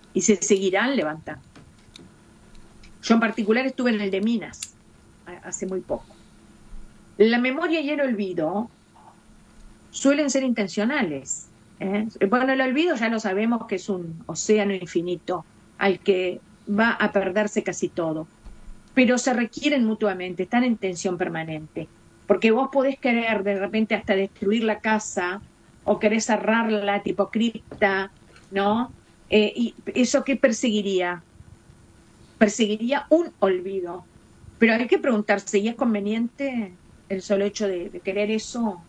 y se seguirán levantando. Yo en particular estuve en el de Minas hace muy poco. La memoria y el olvido suelen ser intencionales. Bueno, el olvido ya lo sabemos que es un océano infinito al que va a perderse casi todo, pero se requieren mutuamente, están en tensión permanente, porque vos podés querer de repente hasta destruir la casa o querés cerrarla tipo cripta, ¿no? ¿Y eso qué perseguiría? Perseguiría un olvido, pero hay que preguntarse, ¿y es conveniente el solo hecho de querer eso?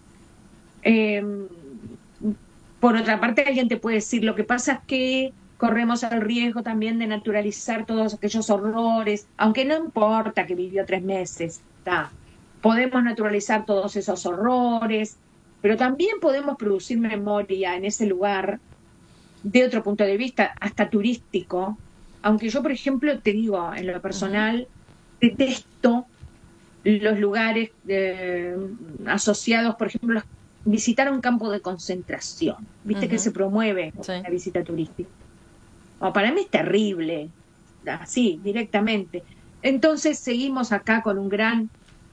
Por otra parte, alguien te puede decir, lo que pasa es que corremos el riesgo también de naturalizar todos aquellos horrores, aunque no importa que vivió 3 meses, podemos naturalizar todos esos horrores, pero también podemos producir memoria en ese lugar de otro punto de vista, hasta turístico, aunque yo, por ejemplo, te digo, en lo personal, detesto los lugares asociados, por ejemplo, visitar un campo de concentración, viste que se promueve la visita turística. Para mí es terrible, así, directamente. Entonces seguimos acá con una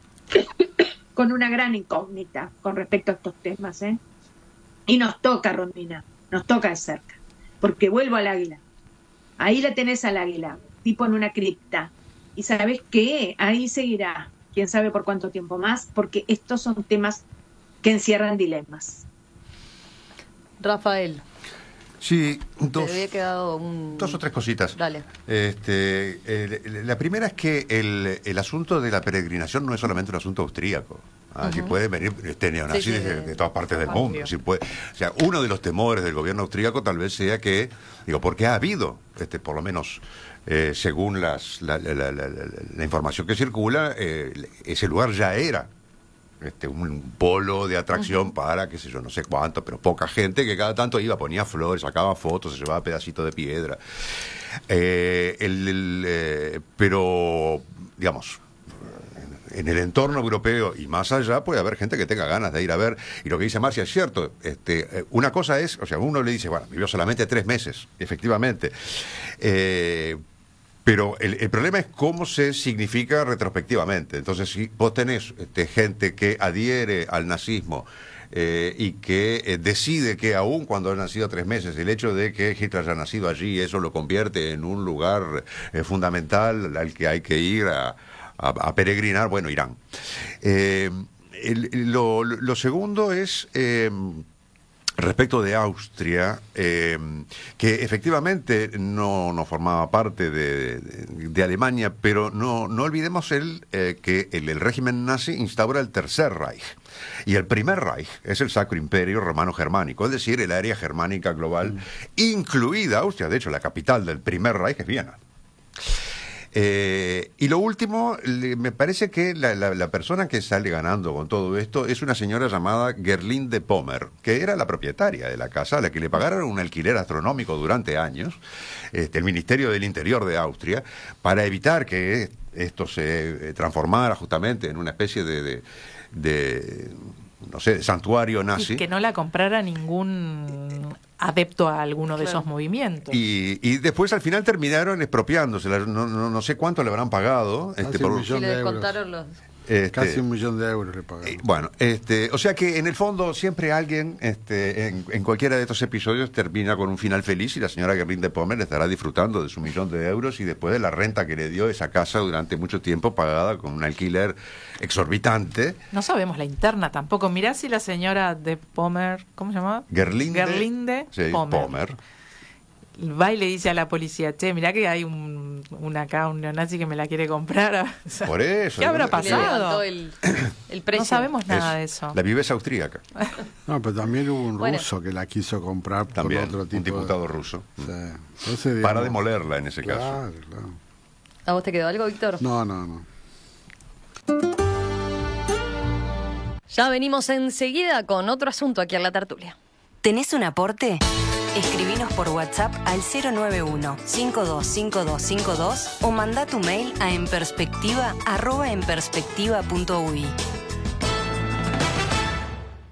gran incógnita con respecto a estos temas, y nos toca, Romina, nos toca de cerca, porque vuelvo al águila. Ahí la tenés al águila, tipo en una cripta, y ¿sabés qué? Ahí seguirá, quién sabe por cuánto tiempo más, porque estos son temas que encierran dilemas. Rafael. Sí, te había quedado dos o tres cositas. Dale. La primera es que el asunto de la peregrinación no es solamente un asunto austríaco. Si puede venir neonazis de todas partes del mundo. Si puede, o sea, uno de los temores del gobierno austríaco tal vez sea que, porque ha habido, por lo menos según la información que circula, ese lugar ya era un polo de atracción para, qué sé yo, no sé cuánto, pero poca gente que cada tanto iba, ponía flores, sacaba fotos, se llevaba pedacitos de piedra. Pero, digamos, en el entorno europeo y más allá puede haber gente que tenga ganas de ir a ver, y lo que dice Marcia es cierto. Una cosa es, o sea, uno le dice, bueno, vivió solamente 3 meses, efectivamente, pero el problema es cómo se significa retrospectivamente. Entonces, si vos tenés gente que adhiere al nazismo y que decide que aún cuando ha nacido 3 meses, el hecho de que Hitler haya nacido allí, eso lo convierte en un lugar fundamental al que hay que ir a peregrinar, bueno, irán. Lo segundo es respecto de Austria, que efectivamente no formaba parte de Alemania, pero no olvidemos que el régimen nazi instaura el Tercer Reich. Y el Primer Reich es el Sacro Imperio Romano-Germánico, es decir, el área germánica global, incluida Austria. De hecho, la capital del Primer Reich es Viena. Y lo último, me parece que la persona que sale ganando con todo esto es una señora llamada Gerlinde Pommer, que era la propietaria de la casa, a la que le pagaron un alquiler astronómico durante años, el Ministerio del Interior de Austria, para evitar que esto se transformara justamente en una especie de no sé, de santuario nazi. Y que no la comprara ningún adepto a alguno de esos movimientos. Y después al final terminaron expropiándosela. No sé cuánto le habrán pagado. Casi 1 millón de euros le pagaron. Bueno, o sea que en el fondo siempre alguien en cualquiera de estos episodios termina con un final feliz, y la señora Gerlinde Pommer estará disfrutando de su 1 millón de euros y después de la renta que le dio esa casa durante mucho tiempo, pagada con un alquiler exorbitante. No sabemos la interna tampoco. Mirá si la señora de Pommer, ¿cómo se llamaba? Gerlinde Pommer. Va y le dice a la policía, che, mirá que hay un neonazi que me la quiere comprar. O sea, por eso. ¿Qué habrá pasado? El precio. No sabemos nada de eso. La viveza austríaca. No, pero también hubo un ruso que la quiso comprar también, por otro tipo. Un diputado ruso. Sí. Entonces, digamos, para demolerla en ese caso. Claro. ¿A vos te quedó algo, Víctor? No. Ya venimos enseguida con otro asunto aquí en La Tertulia. ¿Tenés un aporte? Escribinos por WhatsApp al 091-525252 o mandá tu mail a enperspectiva@enperspectiva.ui.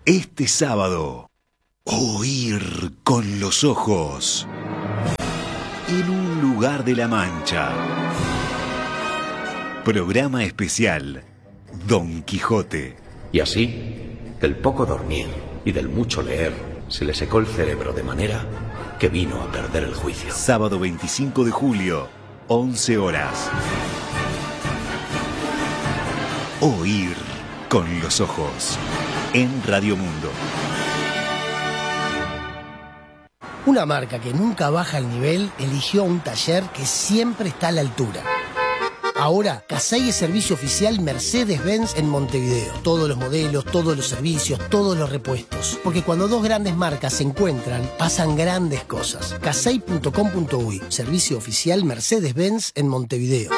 Este sábado, oír con los ojos. en un lugar de la Mancha. Programa especial Don Quijote. Y así, del poco dormir y del mucho leer, se le secó el cerebro de manera que vino a perder el juicio. Sábado 25 de julio, 11 horas. Oír con los ojos en Radio Mundo. Una marca que nunca baja el nivel eligió un taller que siempre está a la altura. Ahora, Casey es servicio oficial Mercedes-Benz en Montevideo. Todos los modelos, todos los servicios, todos los repuestos. Porque cuando dos grandes marcas se encuentran, pasan grandes cosas. Casey.com.uy, servicio oficial Mercedes-Benz en Montevideo.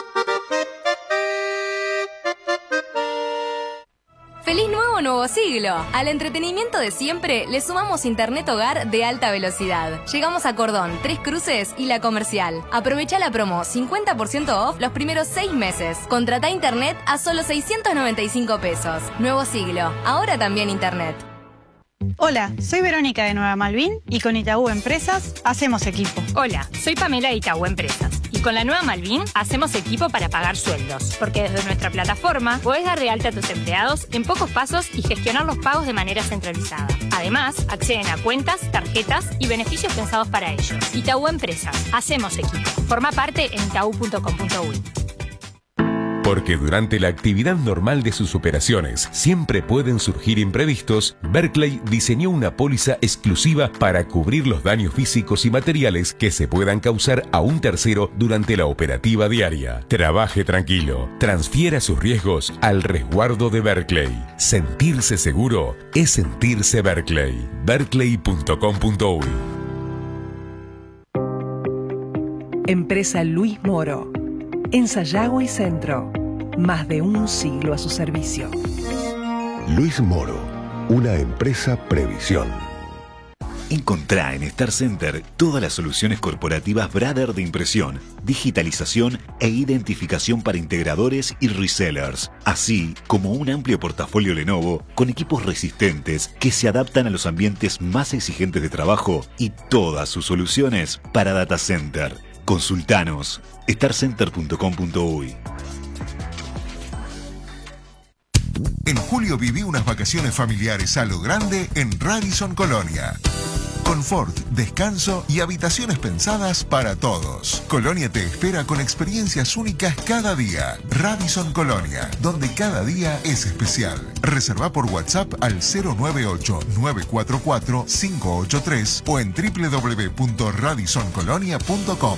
¡Feliz nuevo siglo! Al entretenimiento de siempre le sumamos internet hogar de alta velocidad. Llegamos a Cordón, Tres Cruces y La Comercial. Aprovecha la promo 50% off los primeros 6 meses. Contratá internet a solo 695 pesos. Nuevo siglo, ahora también internet. Hola, soy Verónica de Nueva Malvin y con Itaú Empresas hacemos equipo. Hola, soy Pamela de Itaú Empresas y con la Nueva Malvin hacemos equipo para pagar sueldos, porque desde nuestra plataforma podés dar de alta a tus empleados en pocos pasos y gestionar los pagos de manera centralizada. Además, acceden a cuentas, tarjetas y beneficios pensados para ellos. Itaú Empresas, hacemos equipo. Forma parte en itaú.com.uy. Porque durante la actividad normal de sus operaciones siempre pueden surgir imprevistos, Berkeley diseñó una póliza exclusiva para cubrir los daños físicos y materiales que se puedan causar a un tercero durante la operativa diaria. Trabaje tranquilo, transfiera sus riesgos al resguardo de Berkeley. Sentirse seguro es sentirse Berkeley. Berkeley.com.uy. Empresa Luis Moro. En Sayago y Centro. Más de un siglo a su servicio. Luis Moro, una empresa Previsión. Encontrá en Star Center todas las soluciones corporativas Brother de impresión, digitalización e identificación para integradores y resellers, así como un amplio portafolio Lenovo con equipos resistentes que se adaptan a los ambientes más exigentes de trabajo y todas sus soluciones para data center. Consultanos, starcenter.com.uy. En julio viví unas vacaciones familiares a lo grande en Radisson Colonia. Confort, descanso y habitaciones pensadas para todos. Colonia te espera con experiencias únicas cada día. Radisson Colonia, donde cada día es especial. Reserva por WhatsApp al 098-944-583 o en www.radissoncolonia.com.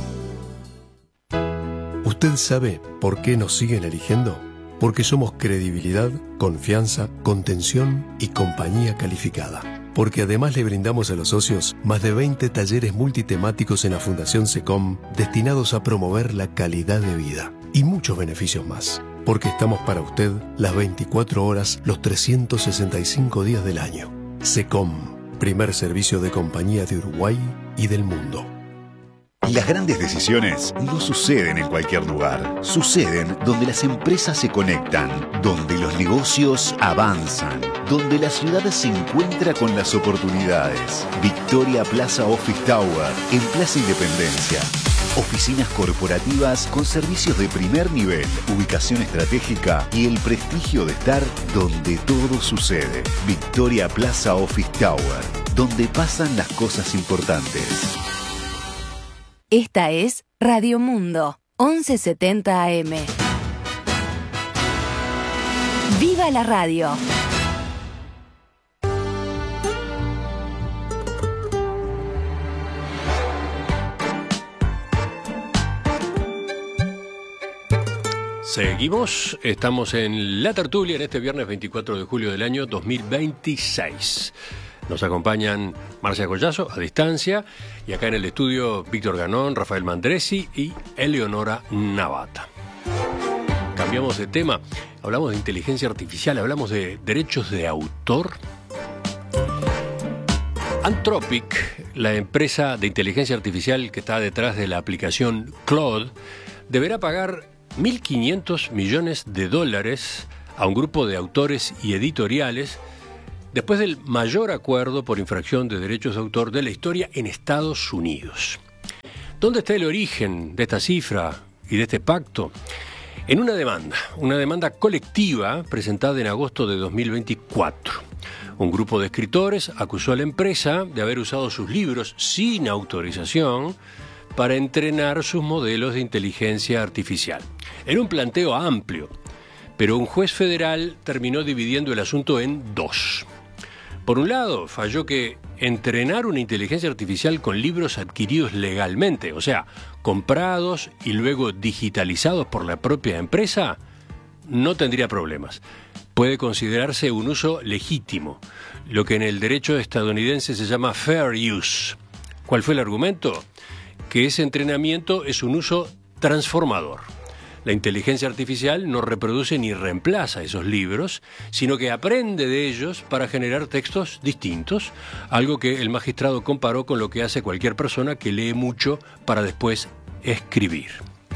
¿Usted sabe por qué nos siguen eligiendo? Porque somos credibilidad, confianza, contención y compañía calificada. Porque además le brindamos a los socios más de 20 talleres multitemáticos en la Fundación SECOM destinados a promover la calidad de vida y muchos beneficios más. Porque estamos para usted las 24 horas, los 365 días del año. SECOM, primer servicio de compañía de Uruguay y del mundo. Las grandes decisiones no suceden en cualquier lugar. Suceden donde las empresas se conectan, donde los negocios avanzan, donde la ciudad se encuentra con las oportunidades. Victoria Plaza Office Tower, en Plaza Independencia. Oficinas corporativas con servicios de primer nivel, ubicación estratégica y el prestigio de estar donde todo sucede. Victoria Plaza Office Tower, donde pasan las cosas importantes. Esta es Radio Mundo, 1170 AM. ¡Viva la radio! Seguimos, estamos en La Tertulia en este viernes 24 de julio del año 2026. Nos acompañan Marcia Collazo a distancia y acá en el estudio Víctor Ganón, Rafael Mandresi y Eleonora Navata. Cambiamos de tema, hablamos de inteligencia artificial, hablamos de derechos de autor. Anthropic, la empresa de inteligencia artificial que está detrás de la aplicación Claude, deberá pagar $1.500 millones a un grupo de autores y editoriales después del mayor acuerdo por infracción de derechos de autor de la historia en Estados Unidos. ¿Dónde está el origen de esta cifra y de este pacto? En una demanda colectiva presentada en agosto de 2024. Un grupo de escritores acusó a la empresa de haber usado sus libros sin autorización para entrenar sus modelos de inteligencia artificial. Era un planteo amplio, pero un juez federal terminó dividiendo el asunto en dos. Por un lado, falló que entrenar una inteligencia artificial con libros adquiridos legalmente, o sea, comprados y luego digitalizados por la propia empresa, no tendría problemas. Puede considerarse un uso legítimo, lo que en el derecho estadounidense se llama fair use. ¿Cuál fue el argumento? Que ese entrenamiento es un uso transformador. La inteligencia artificial no reproduce ni reemplaza esos libros, sino que aprende de ellos para generar textos distintos, algo que el magistrado comparó con lo que hace cualquier persona que lee mucho para después escribir.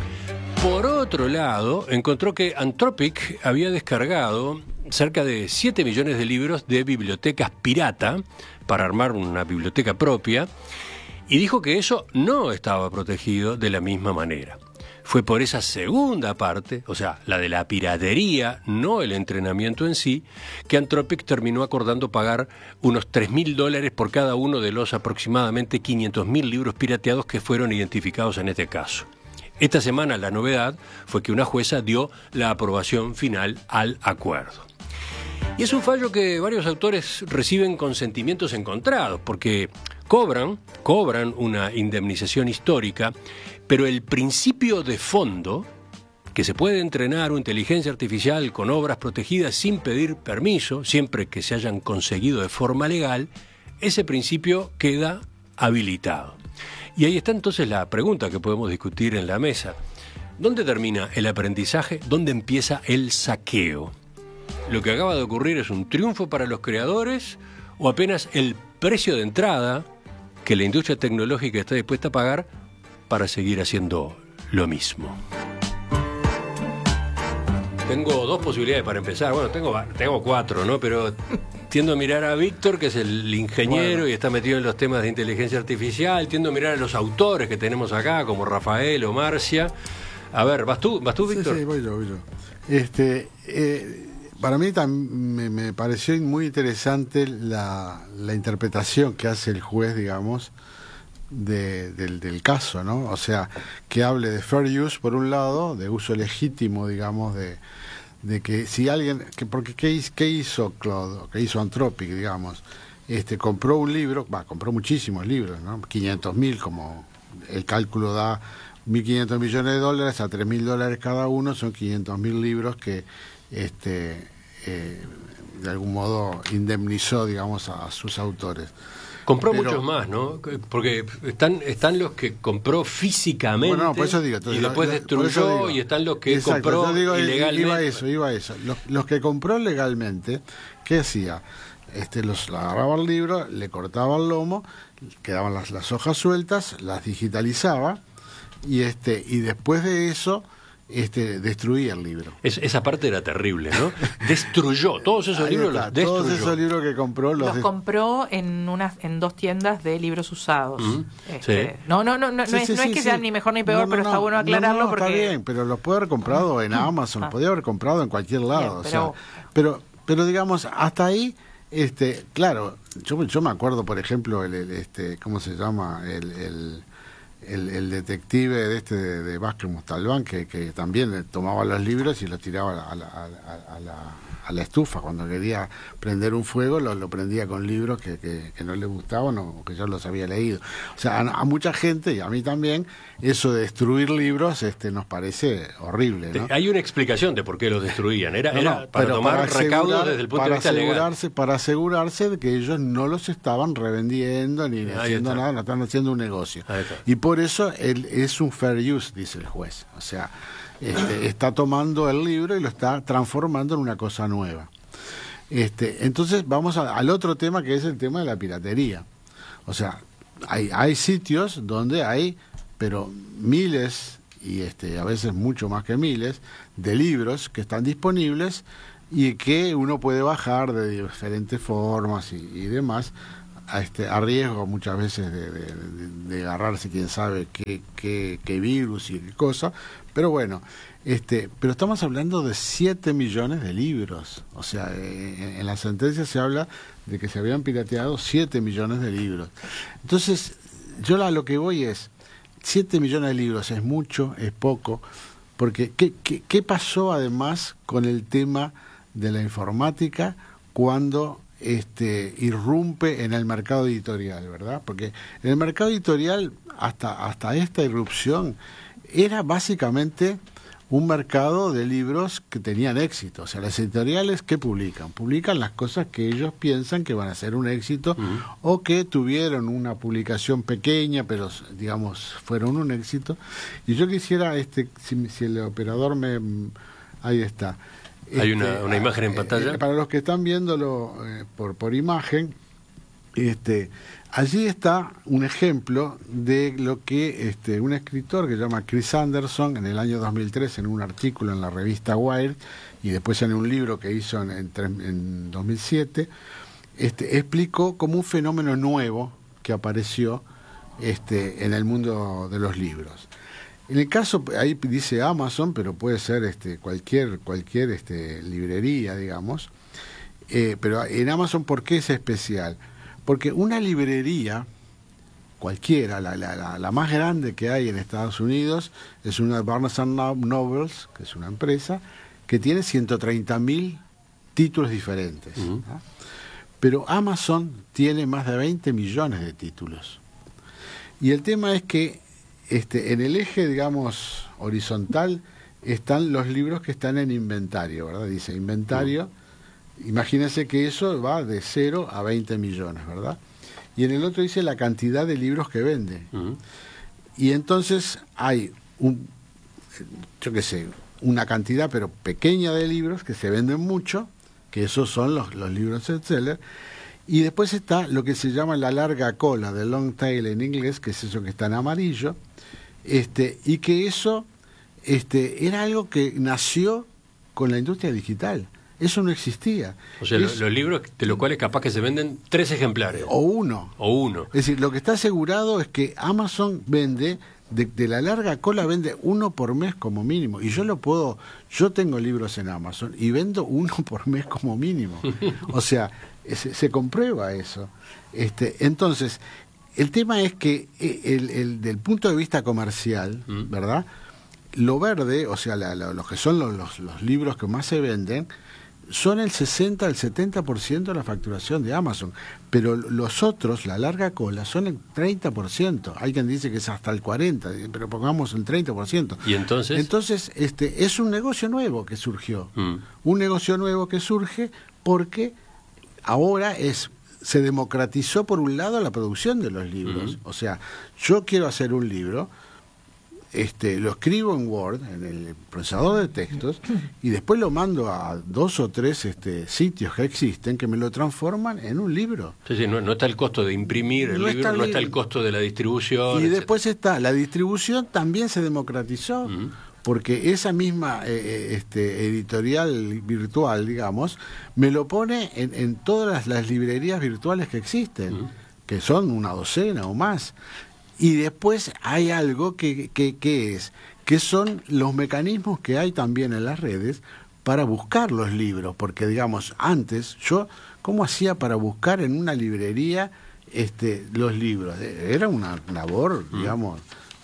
Por otro lado, encontró que Anthropic había descargado cerca de 7 millones de libros de bibliotecas pirata para armar una biblioteca propia, y dijo que eso no estaba protegido de la misma manera. Fue por esa segunda parte, o sea, la de la piratería, no el entrenamiento en sí, que Anthropic terminó acordando pagar unos $3.000 por cada uno de los aproximadamente 500.000 libros pirateados que fueron identificados en este caso. Esta semana la novedad fue que una jueza dio la aprobación final al acuerdo. Y es un fallo que varios autores reciben con sentimientos encontrados, porque cobran una indemnización histórica, pero el principio de fondo, que se puede entrenar una inteligencia artificial con obras protegidas sin pedir permiso, siempre que se hayan conseguido de forma legal, ese principio queda habilitado. Y ahí está entonces la pregunta que podemos discutir en la mesa. ¿Dónde termina el aprendizaje? ¿Dónde empieza el saqueo? ¿Lo que acaba de ocurrir es un triunfo para los creadores o apenas el precio de entrada que la industria tecnológica está dispuesta a pagar para seguir haciendo lo mismo? Tengo dos posibilidades para empezar. Bueno, tengo cuatro, ¿no? Pero tiendo a mirar a Víctor, que es el ingeniero y está metido en los temas de inteligencia artificial. Tiendo a mirar a los autores que tenemos acá, como Rafael o Marcia. A ver, ¿vas tú, Víctor? Sí, voy yo. Para mí me pareció muy interesante la interpretación que hace el juez, digamos, del caso, ¿no? O sea, que hable de fair use por un lado, de uso legítimo, digamos, de que si alguien, porque ¿qué hizo Claude? ¿Qué hizo Anthropic, digamos? Compró un libro, compró muchísimos libros, ¿no? 500.000, como el cálculo da, $1.500 millones a $3.000 cada uno, son 500.000 libros que de algún modo indemnizó, digamos, a sus autores. Compró muchos más, ¿no? Porque están los que compró físicamente, bueno, por eso digo, entonces, y después destruyó, y están los que compró ilegalmente. Iba a eso. Los que compró legalmente, ¿qué hacía? Agarraba el libro, le cortaba el lomo, quedaban las hojas sueltas, las digitalizaba, y después de eso destruía el libro. Esa parte era terrible, ¿no? Destruyó todos esos libros, los destruyó. Todos esos libros que compró los compró en dos tiendas de libros usados. Sí. No es que sean ni mejor ni peor, pero está bueno aclararlo porque está bien, pero los puede haber comprado en Amazon, los podía haber comprado en cualquier lado, bien, pero digamos, hasta ahí claro, yo me acuerdo, por ejemplo, ¿cómo se llama? El detective de Vázquez Montalbán, que también tomaba los libros y los tiraba a la estufa. Cuando quería prender un fuego, lo prendía con libros que no le gustaban o que ya los había leído. O sea, a mucha gente, y a mí también, eso de destruir libros nos parece horrible, ¿no? Hay una explicación de por qué los destruían. Era para tomar recaudos desde el punto de vista legal. Para asegurarse de que ellos no los estaban revendiendo ni haciendo nada, no están haciendo un negocio. Y por eso es un fair use, dice el juez. O sea, está tomando el libro y lo está transformando en una cosa nueva. Entonces vamos al otro tema, que es el tema de la piratería. O sea, hay sitios donde hay, pero miles, y a veces mucho más que miles, de libros que están disponibles y que uno puede bajar de diferentes formas y demás, a riesgo muchas veces de agarrarse quién sabe qué virus y qué cosa, pero bueno, pero estamos hablando de 7 millones de libros, o sea, en la sentencia se habla de que se habían pirateado 7 millones de libros. Entonces, yo a lo que voy es, 7 millones de libros, ¿es mucho? ¿Es poco? Porque, ¿qué pasó además con el tema de la informática cuando irrumpe en el mercado editorial, ¿verdad? Porque en el mercado editorial, hasta esta irrupción, era básicamente un mercado de libros que tenían éxito. O sea, las editoriales, ¿qué publican? Publican las cosas que ellos piensan que van a ser un éxito o que tuvieron una publicación pequeña, pero, digamos, fueron un éxito. Y yo quisiera, si el operador ahí está. Hay una imagen en pantalla. Para los que están viéndolo por imagen, allí está un ejemplo de lo que un escritor que se llama Chris Anderson en el año 2003 en un artículo en la revista Wired y después en un libro que hizo en 2007 explicó como un fenómeno nuevo que apareció en el mundo de los libros. En el caso, ahí dice Amazon, pero puede ser cualquier librería, digamos. Pero en Amazon, ¿por qué es especial? Porque una librería, cualquiera, la más grande que hay en Estados Unidos, es una Barnes & Nobles, que es una empresa, que tiene 130.000 títulos diferentes. ¿No? Pero Amazon tiene más de 20 millones de títulos. Y el tema es que en el eje, digamos, horizontal, están los libros que están en inventario, ¿verdad? Dice inventario. Imagínense que eso va de 0 a 20 millones, ¿verdad? Y en el otro dice la cantidad de libros que vende. Y entonces hay una cantidad, pero pequeña de libros que se venden mucho, que esos son los libros bestseller. Y después está lo que se llama la larga cola, the long tail en inglés, que es eso que está en amarillo, y que eso era algo que nació con la industria digital. Eso no existía. O sea, los libros de los cuales capaz que se venden 3 ejemplares. O uno. Es decir, lo que está asegurado es que Amazon vende, de la larga cola vende 1 por mes como mínimo. Y yo tengo libros en Amazon y vendo 1 por mes como mínimo. O sea, se comprueba eso. Entonces, el tema es que del punto de vista comercial, ¿verdad? Lo verde, o sea, los que son los libros que más se venden, son el 60 al 70% de la facturación de Amazon, pero los otros, la larga cola, son el 30%. Hay quien dice que es hasta el 40%, pero pongamos el 30%. ¿Y entonces? Entonces, es un negocio nuevo que surgió. Un negocio nuevo que surge porque ahora se democratizó, por un lado, la producción de los libros. O sea, yo quiero hacer un libro, lo escribo en Word, en el procesador de textos, y después lo mando a 2 o 3 sitios que existen que me lo transforman en un libro. Sí, no está el costo de imprimir el libro, no está el costo de la distribución. Y después está la distribución, también se democratizó, porque esa misma editorial virtual, digamos, me lo pone en todas las librerías virtuales que existen, que son una docena o más. Y después hay algo que son los mecanismos que hay también en las redes para buscar los libros, porque digamos, antes yo, ¿cómo hacía para buscar en una librería los libros? Era una labor, digamos,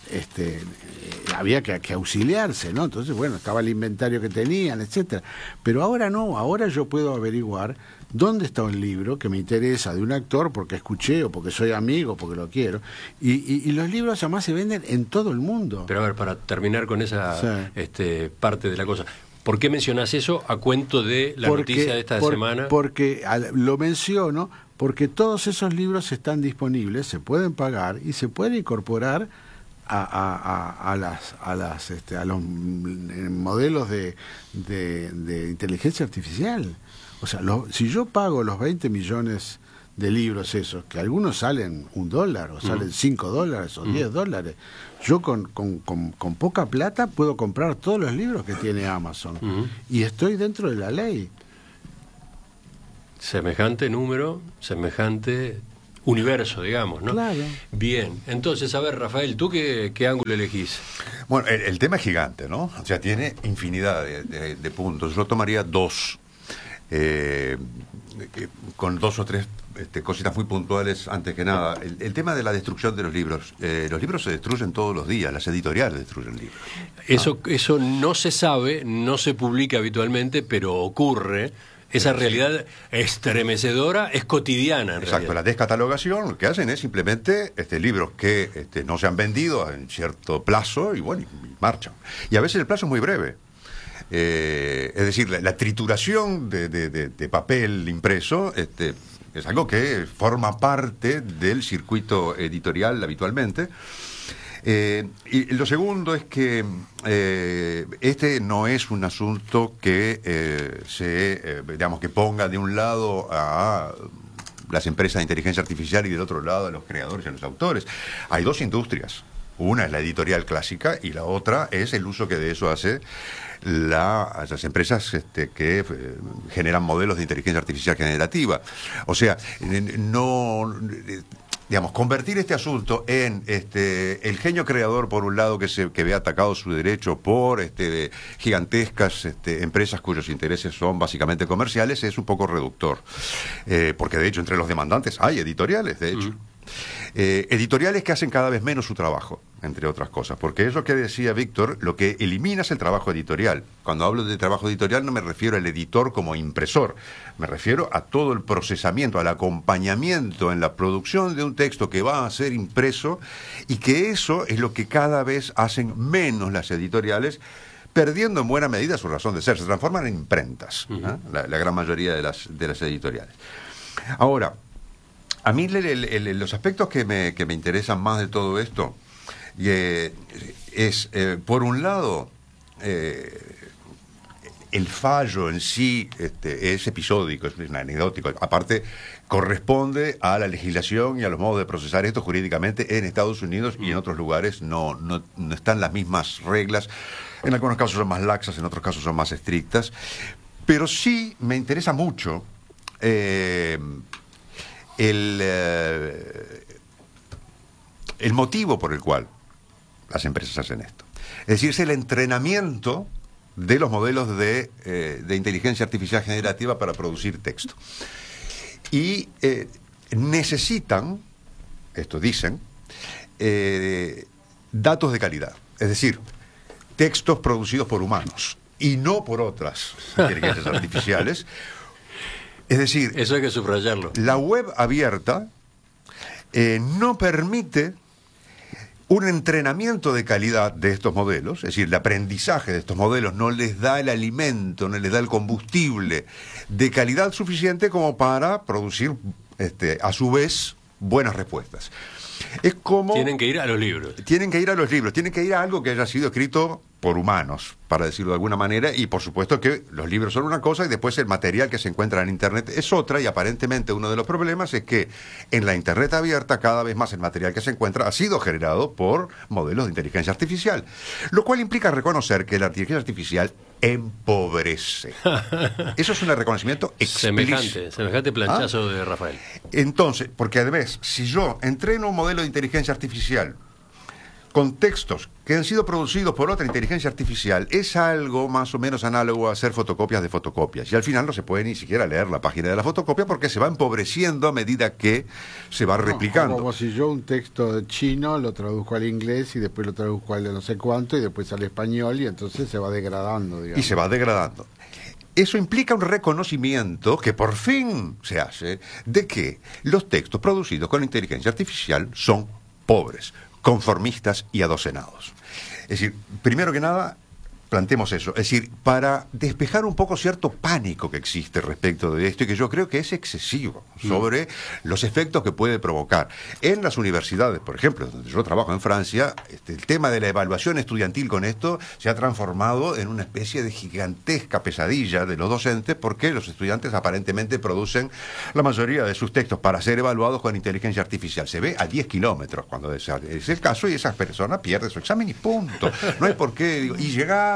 había que auxiliarse, ¿no? Entonces, bueno, estaba el inventario que tenían, etcétera. Pero ahora no, ahora yo puedo averiguar dónde está un libro que me interesa de un actor porque escuché o porque soy amigo, porque lo quiero. Y los libros además se venden en todo el mundo. Pero a ver, para terminar con esa parte de la cosa, ¿por qué mencionás eso a cuento de la noticia de esta semana? Porque lo menciono porque todos esos libros están disponibles, se pueden pagar y se pueden incorporar a los modelos de inteligencia artificial. O sea, si yo pago los 20 millones de libros esos, que algunos salen $1 o salen $5 o $10, yo con poca plata puedo comprar todos los libros que tiene Amazon y estoy dentro de la ley. Semejante número, semejante universo, digamos, ¿no? Claro. Bien, entonces, a ver, Rafael, ¿tú qué ángulo elegís? Bueno, el tema es gigante, ¿no? O sea, tiene infinidad de puntos. Yo tomaría dos, con dos o tres cositas muy puntuales. Antes que nada, el tema de la destrucción de los libros. Los libros se destruyen todos los días, las editoriales destruyen libros. Eso no se sabe, no se publica habitualmente, pero ocurre. Esa realidad estremecedora es cotidiana. Exacto, la descatalogación lo que hacen es simplemente libros que no se han vendido en cierto plazo y bueno, y marchan. Y a veces el plazo es muy breve. Es decir, la trituración de papel impreso es algo que forma parte del circuito editorial habitualmente. Y lo segundo es que este no es un asunto que digamos, que ponga de un lado a las empresas de inteligencia artificial y del otro lado a los creadores y a los autores. Hay dos industrias. Una es la editorial clásica y la otra es el uso que de eso hace las empresas que generan modelos de inteligencia artificial generativa. O sea, digamos, convertir este asunto en el genio creador, por un lado, que ve atacado su derecho por gigantescas empresas cuyos intereses son básicamente comerciales, es un poco reductor. Porque, de hecho, entre los demandantes hay editoriales, de hecho. Editoriales que hacen cada vez menos su trabajo, entre otras cosas, porque es lo que decía Víctor, lo que elimina es el trabajo editorial. Cuando hablo de trabajo editorial no me refiero al editor como impresor, me refiero a todo el procesamiento, al acompañamiento en la producción de un texto que va a ser impreso, y que eso es lo que cada vez hacen menos las editoriales, perdiendo en buena medida su razón de ser. Se transforman en imprentas, ¿no? La gran mayoría de las editoriales. Ahora, a mí los aspectos que me interesan más de todo esto es, por un lado, el fallo en sí es episódico, es anecdótico. Aparte, corresponde a la legislación y a los modos de procesar esto jurídicamente en Estados Unidos, y en otros lugares no están las mismas reglas. En algunos casos son más laxas, en otros casos son más estrictas. Pero sí me interesa mucho el motivo por el cual las empresas hacen esto. Es decir, es el entrenamiento de los modelos de inteligencia artificial generativa para producir texto. Y necesitan, esto dicen, datos de calidad. Es decir, textos producidos por humanos y no por otras inteligencias artificiales. Es decir, eso hay que subrayarlo. La web abierta no permite un entrenamiento de calidad de estos modelos, es decir, el aprendizaje de estos modelos no les da el alimento, no les da el combustible de calidad suficiente como para producir, a su vez, buenas respuestas. Es como... Tienen que ir a los libros. Tienen que ir a los libros, tienen que ir a algo que haya sido escrito por humanos, para decirlo de alguna manera, y por supuesto que los libros son una cosa y después el material que se encuentra en Internet es otra, y aparentemente uno de los problemas es que en la Internet abierta cada vez más el material que se encuentra ha sido generado por modelos de inteligencia artificial, lo cual implica reconocer que la inteligencia artificial empobrece. Eso es un reconocimiento explícito. Semejante planchazo de Rafael. Entonces, porque además, si yo entreno un modelo de inteligencia artificial con textos que han sido producidos por otra inteligencia artificial, es algo más o menos análogo a hacer fotocopias de fotocopias. Y al final no se puede ni siquiera leer la página de la fotocopia porque se va empobreciendo a medida que se va replicando. Como si yo un texto de chino lo traduzco al inglés y después lo traduzco al de no sé cuánto y después al español, y entonces se va degradando, digamos. Y se va degradando. Eso implica un reconocimiento que por fin se hace de que los textos producidos con inteligencia artificial son pobres, conformistas y adocenados. Es decir, primero que nada, planteemos eso. Es decir, para despejar un poco cierto pánico que existe respecto de esto, y que yo creo que es excesivo, sobre los efectos que puede provocar. En las universidades, por ejemplo, donde yo trabajo en Francia, el tema de la evaluación estudiantil con esto se ha transformado en una especie de gigantesca pesadilla de los docentes, porque los estudiantes aparentemente producen la mayoría de sus textos para ser evaluados con inteligencia artificial. Se ve a 10 kilómetros cuando es el caso, y esa persona pierde su examen y punto. No hay por qué. Y llegado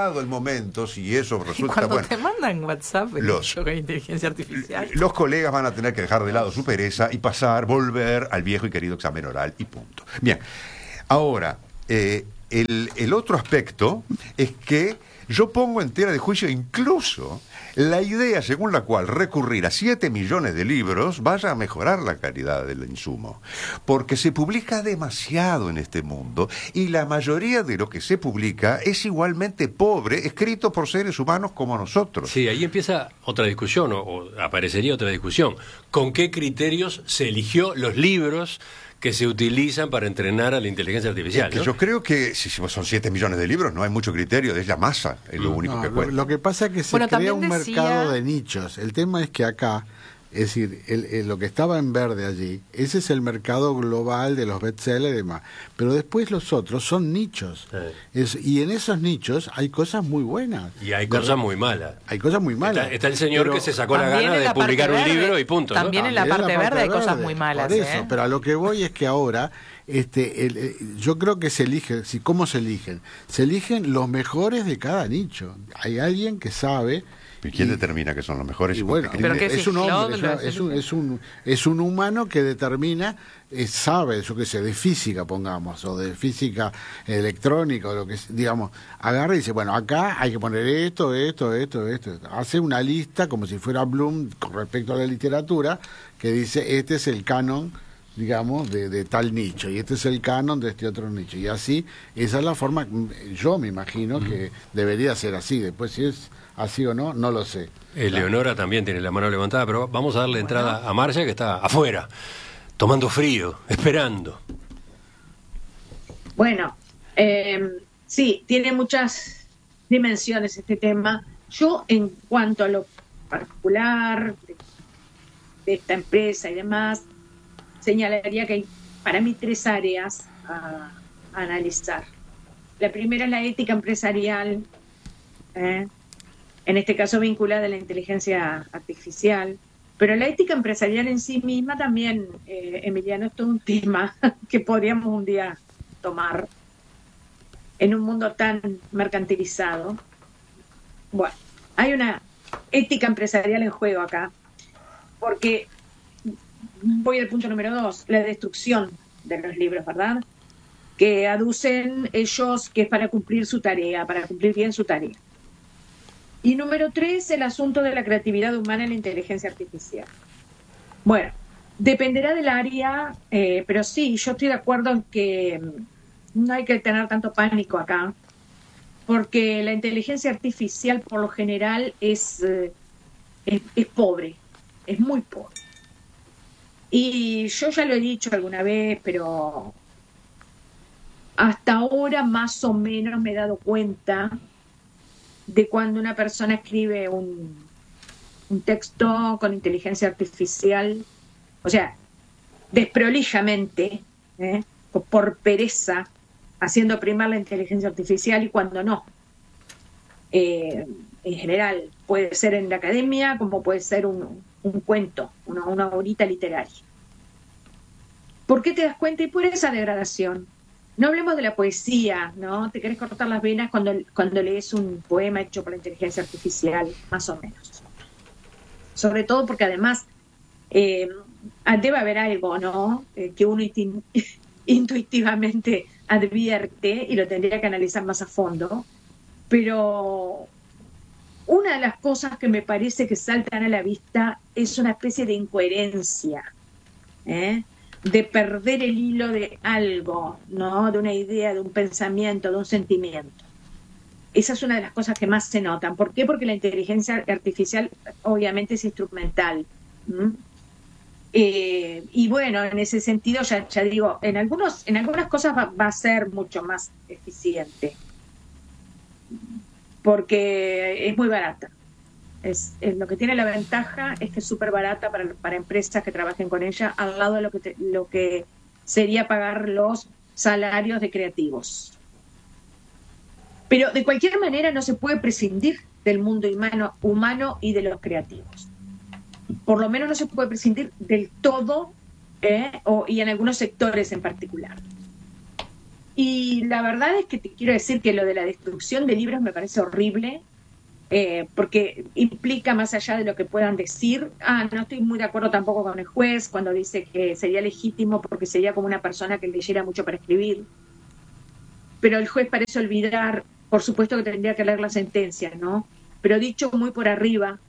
llegado el momento, si eso resulta Cuando bueno, te mandan WhatsApp con inteligencia artificial. los colegas van a tener que dejar de lado su pereza y volver al viejo y querido examen oral y punto. Bien, ahora, el otro aspecto es que yo pongo en tela de juicio incluso la idea según la cual recurrir a 7 millones de libros vaya a mejorar la calidad del insumo. Porque se publica demasiado en este mundo y la mayoría de lo que se publica es igualmente pobre, escrito por seres humanos como nosotros. Sí, ahí empieza otra discusión, o aparecería otra discusión. ¿Con qué criterios se eligió los libros que se utilizan para entrenar a la inteligencia artificial? ¿No? Yo creo que si son 7 millones de libros, no hay mucho criterio, es la masa, es lo único que cuenta. Lo que pasa es que se crea un mercado de nichos. El tema es que acá, es decir, lo que estaba en verde allí, ese es el mercado global de los bestsellers y demás. Pero después los otros son nichos. Y en esos nichos hay cosas muy buenas. Y hay cosas muy malas. Hay cosas muy malas. Está el señor que se sacó la gana de publicar un libro y punto. También en la parte verde hay cosas muy malas. Por eso, pero a lo que voy es que ahora yo creo que se elige, ¿cómo se eligen? Se eligen los mejores de cada nicho. Hay alguien que sabe. ¿Y quién determina que son los mejores? Y bueno, es un hombre, es un humano que determina, sabe, yo qué sé, de física, pongamos, o de física electrónica, o lo que digamos, agarra y dice, bueno, acá hay que poner esto. Hace una lista, como si fuera Bloom, con respecto a la literatura, que dice, este es el canon, digamos, de tal nicho, y este es el canon de este otro nicho. Y así, esa es la forma, yo me imagino que debería ser así. Después, si es así o no, no lo sé. Leonora también tiene la mano levantada, pero vamos a darle entrada a Marcia, que está afuera, tomando frío, esperando. Bueno, sí, tiene muchas dimensiones este tema. Yo, en cuanto a lo particular de esta empresa y demás, señalaría que hay para mí 3 áreas a analizar. La primera es la ética empresarial, en este caso vinculada a la inteligencia artificial, pero la ética empresarial en sí misma también, Emiliano, es todo un tema que podríamos un día tomar en un mundo tan mercantilizado. Bueno, hay una ética empresarial en juego acá, porque voy al punto número 2, la destrucción de los libros, ¿verdad? Que aducen ellos que es para cumplir su tarea, para cumplir bien su tarea. Y número 3, el asunto de la creatividad humana en la inteligencia artificial. Bueno, dependerá del área, pero sí, yo estoy de acuerdo en que no hay que tener tanto pánico acá, porque la inteligencia artificial por lo general es pobre, es muy pobre. Y yo ya lo he dicho alguna vez, pero hasta ahora más o menos me he dado cuenta de cuando una persona escribe un texto con inteligencia artificial, o sea, desprolijamente, por pereza, haciendo primar la inteligencia artificial, y cuando no. En general, puede ser en la academia, como puede ser un cuento, una horita literaria. ¿Por qué te das cuenta? Y por esa degradación. No hablemos de la poesía, ¿no? Te querés cortar las venas cuando lees un poema hecho por la inteligencia artificial, más o menos. Sobre todo porque además debe haber algo, ¿no? Que uno intuitivamente advierte y lo tendría que analizar más a fondo. Pero una de las cosas que me parece que saltan a la vista es una especie de incoherencia, de perder el hilo de algo, ¿no? De una idea, de un pensamiento, de un sentimiento. Esa es una de las cosas que más se notan. ¿Por qué? Porque la inteligencia artificial obviamente es instrumental. Y bueno, en ese sentido, ya digo, en algunas cosas va a ser mucho más eficiente, porque es muy barata. Es lo que tiene la ventaja es que es súper barata para empresas que trabajen con ella, al lado de lo que sería pagar los salarios de creativos. Pero de cualquier manera no se puede prescindir del mundo humano y de los creativos. Por lo menos no se puede prescindir del todo, y en algunos sectores en particular. Y la verdad es que te quiero decir que lo de la destrucción de libros me parece horrible, porque implica más allá de lo que puedan decir. No estoy muy de acuerdo tampoco con el juez cuando dice que sería legítimo porque sería como una persona que leyera mucho para escribir. Pero el juez parece olvidar, por supuesto que tendría que leer la sentencia, ¿no? Pero dicho muy por arriba,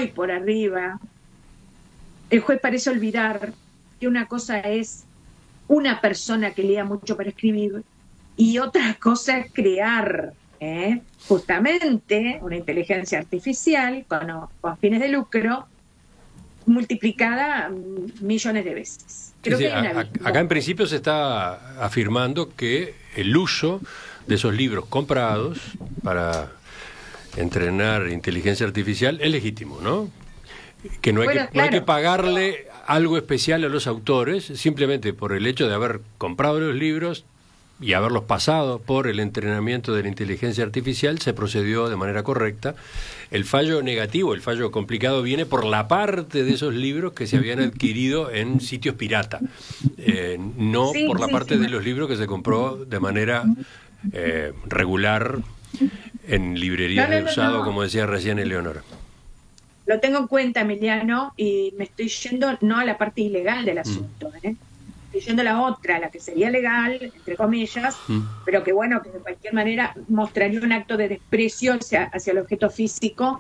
el juez parece olvidar que una cosa es una persona que lea mucho para escribir y otra cosa es crear justamente una inteligencia artificial con fines de lucro multiplicada millones de veces. Creo que acá en principio se está afirmando que el uso de esos libros comprados para entrenar inteligencia artificial es legítimo, ¿no? Que no hay que pagarle algo especial a los autores simplemente por el hecho de haber comprado los libros y haberlos pasado por el entrenamiento de la inteligencia artificial. Se procedió de manera correcta. El fallo negativo, el fallo complicado viene por la parte de esos libros que se habían adquirido en sitios pirata, no por la parte de los libros que se compró de manera regular en librerías de usado, como decía recién Eleonora. Lo tengo en cuenta, Emiliano, y me estoy yendo no a la parte ilegal del asunto, estoy yendo a la otra, la que sería legal, entre comillas, pero que bueno, que de cualquier manera mostraría un acto de desprecio hacia el objeto físico,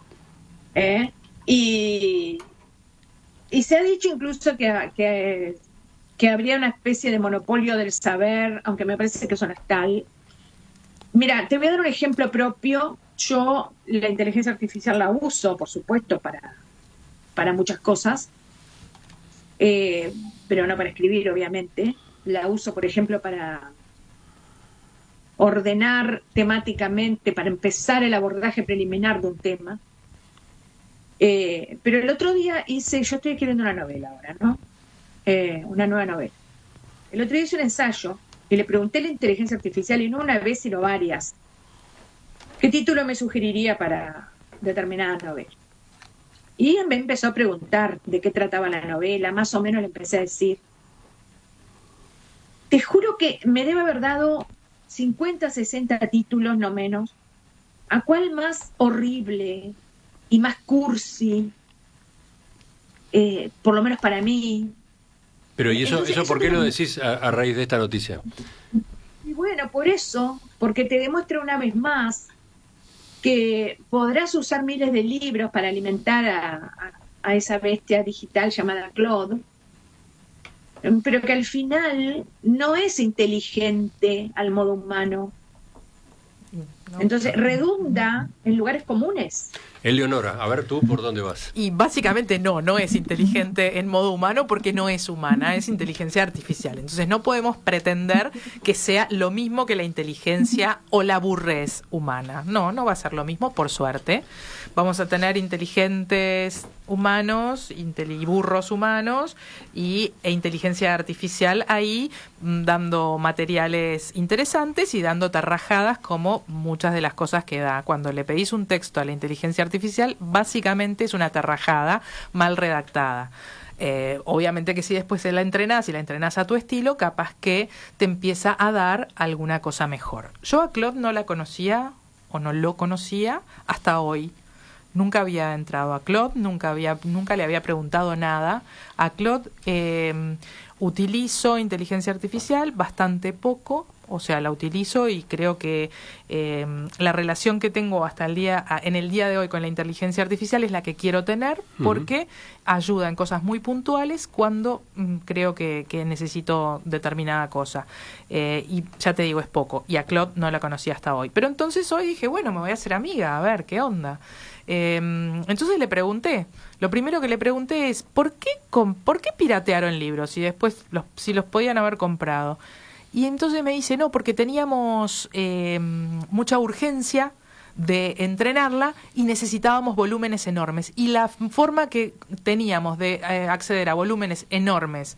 y se ha dicho incluso que habría una especie de monopolio del saber, aunque me parece que eso no es tal. Mira, te voy a dar un ejemplo propio. Yo la inteligencia artificial la uso, por supuesto, para muchas cosas, pero no para escribir, obviamente. La uso, por ejemplo, para ordenar temáticamente, para empezar el abordaje preliminar de un tema. Pero el otro día yo estoy escribiendo una novela ahora, ¿no? Una nueva novela. El otro día hice un ensayo y le pregunté a la inteligencia artificial, y no una vez, sino varias, ¿qué título me sugeriría para determinada novela? Y me empezó a preguntar de qué trataba la novela, más o menos le empecé a decir. Te juro que me debe haber dado 50, 60 títulos, no menos. ¿A cuál más horrible y más cursi? Por lo menos para mí. Pero ¿y eso por qué lo decís a raíz de esta noticia? Y bueno, por eso, porque te demuestra una vez más que podrás usar miles de libros para alimentar a esa bestia digital llamada Claude, pero que al final no es inteligente al modo humano. Entonces redunda en lugares comunes. Eleonora, a ver tú por dónde vas. Y básicamente no es inteligente en modo humano porque no es humana, es inteligencia artificial. Entonces no podemos pretender que sea lo mismo que la inteligencia o la burrez humana. No va a ser lo mismo, por suerte. Vamos a tener inteligentes humanos y burros humanos e inteligencia artificial ahí dando materiales interesantes y dando tarrajadas como muchas de las cosas que da. Cuando le pedís un texto a la inteligencia artificial, básicamente es una tarrajada mal redactada. Obviamente que si después la entrenás y la entrenás a tu estilo, capaz que te empieza a dar alguna cosa mejor. Yo a Claude no la conocía o no lo conocía hasta hoy. Nunca había entrado a Claude, nunca le había preguntado nada. A Claude utilizo inteligencia artificial bastante poco, o sea, la utilizo y creo que la relación que tengo en el día de hoy con la inteligencia artificial es la que quiero tener, porque ayuda en cosas muy puntuales cuando creo que necesito determinada cosa. Y ya te digo, es poco. Y a Claude no la conocía hasta hoy. Pero entonces hoy dije, bueno, me voy a hacer amiga, a ver, ¿qué onda? Entonces le pregunté, lo primero que le pregunté es ¿por qué piratearon libros y después si los podían haber comprado? Y entonces me dice, no, porque teníamos mucha urgencia de entrenarla y necesitábamos volúmenes enormes. Y la forma que teníamos de acceder a volúmenes enormes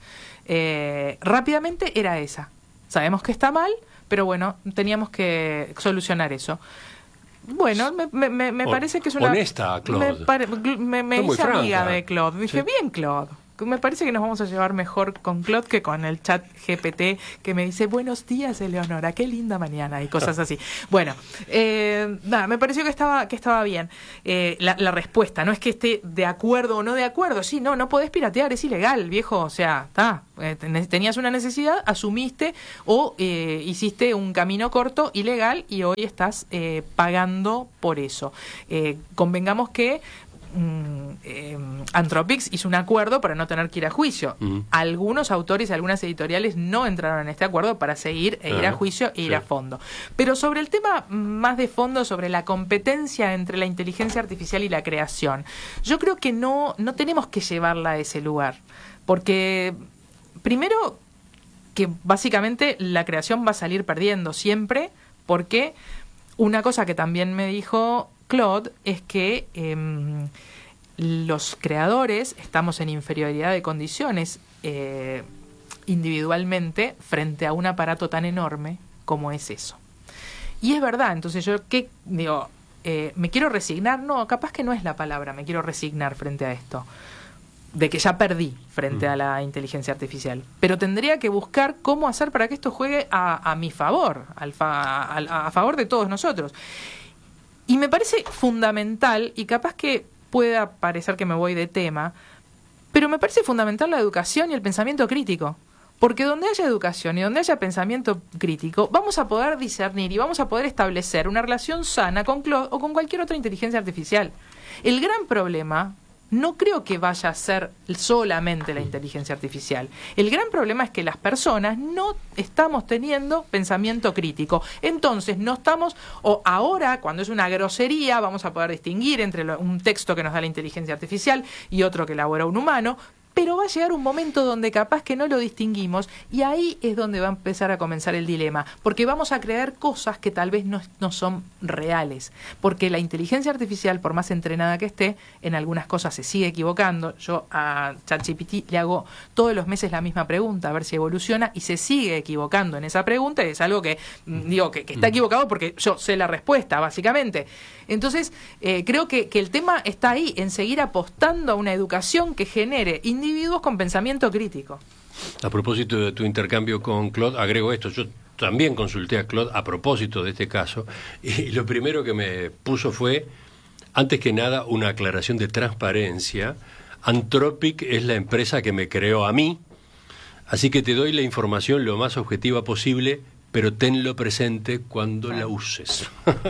rápidamente era esa. Sabemos que está mal, pero bueno, teníamos que solucionar eso. Bueno, me parece que es una... Honesta, Claude. Me hice amiga de Claude. Dije, bien, Claude. Me parece que nos vamos a llevar mejor con Claude que con el chat GPT que me dice buenos días, Eleonora, qué linda mañana y cosas así. Bueno, nada, me pareció que estaba bien la respuesta. No es que esté de acuerdo o no de acuerdo. Sí, no podés piratear, es ilegal, viejo. O sea, está. Tenías una necesidad, asumiste o hiciste un camino corto, ilegal, y hoy estás pagando por eso. Convengamos que Anthropics hizo un acuerdo para no tener que ir a juicio. Algunos autores, algunas editoriales no entraron en este acuerdo para seguir ir a juicio e ir a fondo. Pero sobre el tema más de fondo, sobre la competencia entre la inteligencia artificial y la creación, yo creo que no tenemos que llevarla a ese lugar, porque primero que básicamente la creación va a salir perdiendo siempre, porque una cosa que también me dijo Claude es que los creadores estamos en inferioridad de condiciones individualmente frente a un aparato tan enorme como es eso. Y es verdad, entonces yo ¿qué digo? ¿Me quiero resignar? No, capaz que no es la palabra, me quiero resignar frente a esto, de que ya perdí frente a la inteligencia artificial. Pero tendría que buscar cómo hacer para que esto juegue a mi favor, a favor de todos nosotros. Y me parece fundamental, y capaz que pueda parecer que me voy de tema, pero me parece fundamental la educación y el pensamiento crítico. Porque donde haya educación y donde haya pensamiento crítico, vamos a poder discernir y vamos a poder establecer una relación sana con Claude o con cualquier otra inteligencia artificial. El gran problema no creo que vaya a ser solamente la inteligencia artificial. El gran problema es que las personas no estamos teniendo pensamiento crítico. Entonces no estamos, o ahora cuando es una grosería vamos a poder distinguir entre un texto que nos da la inteligencia artificial y otro que elabora un humano, pero va a llegar un momento donde capaz que no lo distinguimos, y ahí es donde va a empezar a comenzar el dilema, porque vamos a crear cosas que tal vez no son reales, porque la inteligencia artificial, por más entrenada que esté, en algunas cosas se sigue equivocando. Yo a ChatGPT le hago todos los meses la misma pregunta, a ver si evoluciona, y se sigue equivocando en esa pregunta, y es algo que digo que está equivocado porque yo sé la respuesta, básicamente. Entonces, creo que el tema está ahí, en seguir apostando a una educación que genere individuos con pensamiento crítico. A propósito de tu intercambio con Claude, agrego esto. Yo también consulté a Claude a propósito de este caso, y lo primero que me puso fue, antes que nada, una aclaración de transparencia. Anthropic es la empresa que me creó a mí, así que te doy la información lo más objetiva posible, pero tenlo presente cuando la uses.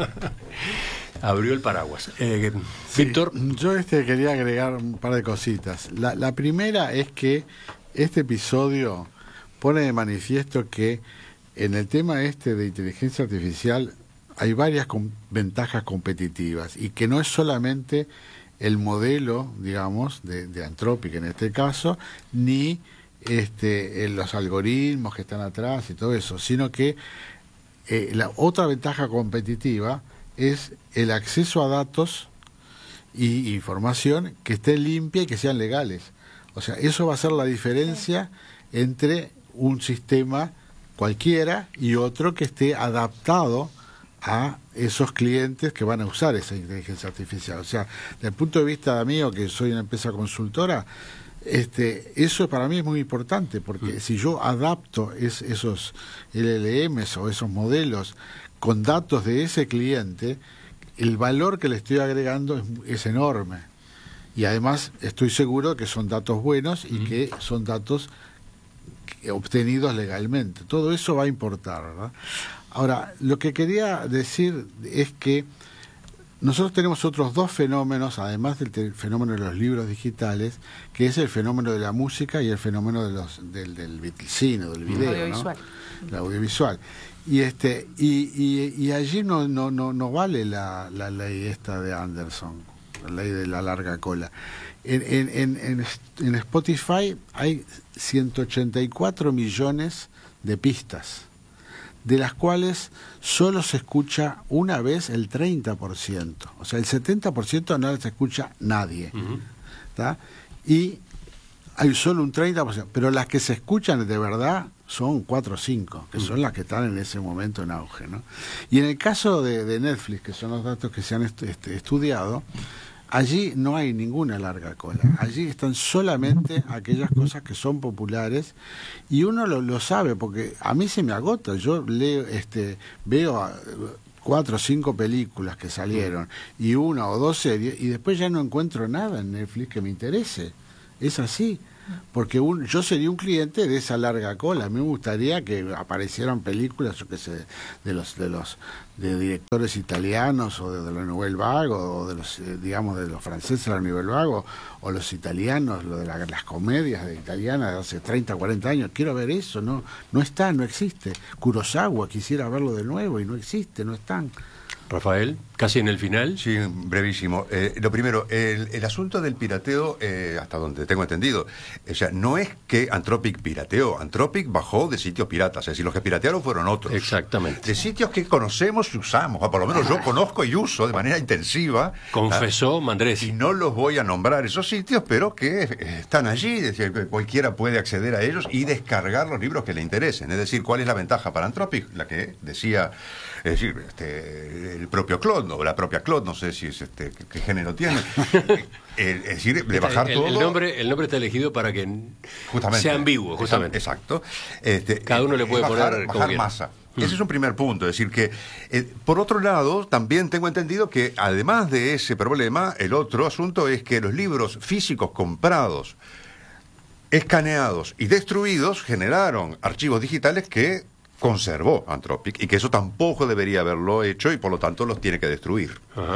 Abrió el paraguas. Víctor. Sí, yo quería agregar un par de cositas. La primera es que este episodio pone de manifiesto que en el tema de inteligencia artificial hay varias ventajas competitivas, y que no es solamente el modelo, digamos, de Anthropic en este caso, ni los algoritmos que están atrás y todo eso, sino que la otra ventaja competitiva es el acceso a datos y información que esté limpia y que sean legales. O sea, eso va a ser la diferencia entre un sistema cualquiera y otro que esté adaptado a esos clientes que van a usar esa inteligencia artificial. O sea, desde el punto de vista mío, que soy una empresa consultora, eso para mí es muy importante, porque si yo adapto esos LLMs o esos modelos con datos de ese cliente, el valor que le estoy agregando es enorme. Y además estoy seguro que son datos buenos y que son datos obtenidos legalmente. Todo eso va a importar, ¿verdad? Ahora, lo que quería decir es que nosotros tenemos otros dos fenómenos, además del fenómeno de los libros digitales, que es el fenómeno de la música y el fenómeno del cine, del video, audiovisual. ¿No? El audiovisual. Y allí no vale la ley esta de Anderson, la ley de la larga cola. En Spotify hay 184 millones de pistas, de las cuales solo se escucha una vez el 30%. O sea, el 70% no se escucha nadie. ¿Tá? Y hay solo un 30%. Pero las que se escuchan de verdad son 4 o 5, que son las que están en ese momento en auge, ¿no? Y en el caso de Netflix, que son los datos que se han estudiado, allí no hay ninguna larga cola. Allí están solamente aquellas cosas que son populares y uno lo sabe, porque a mí se me agota. Yo leo, veo 4 o 5 películas que salieron y 1 o 2 series y después ya no encuentro nada en Netflix que me interese. Es así. Porque yo sería un cliente de esa larga cola. A mí me gustaría que aparecieran películas, yo qué sé, de directores italianos o de la Nouvelle Vague o de los digamos de los franceses de la Nouvelle Vague o los italianos, lo de las comedias italianas de hace 30, 40 años. Quiero ver eso, no está, no existe. Kurosawa, quisiera verlo de nuevo y no existe, no están. Rafael, casi en el final. Sí, brevísimo. Lo primero, el asunto del pirateo, hasta donde tengo entendido, o sea, no es que Anthropic pirateó, Anthropic bajó de sitios piratas, es decir, los que piratearon fueron otros. Exactamente. De sitios que conocemos y usamos, o por lo menos yo conozco y uso de manera intensiva. Confesó Mandrés. Y no los voy a nombrar esos sitios, pero que están allí, es decir, que cualquiera puede acceder a ellos y descargar los libros que le interesen. Es decir, ¿cuál es la ventaja para Anthropic? La que decía... Es decir, el propio Claude, o la propia Claude, no sé si es qué género tiene. Es decir, de bajar todo. El nombre está elegido para que sea ambiguo, justamente. Exacto. Cada uno le puede bajar poner masa. Ese es un primer punto. Es decir, que por otro lado, también tengo entendido que además de ese problema, el otro asunto es que los libros físicos comprados, escaneados y destruidos generaron archivos digitales que conservó Anthropic y que eso tampoco debería haberlo hecho y por lo tanto los tiene que destruir.